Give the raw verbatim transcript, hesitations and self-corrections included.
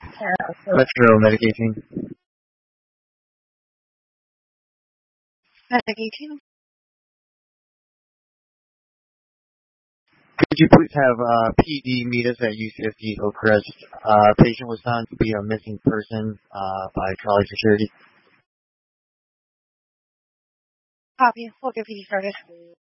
Metro medication. Medication? Could you please have uh, P D meet us at U C S D Hillcrest? Uh, patient was found to be a missing person uh, by trolley security. Copy. We'll get P D started.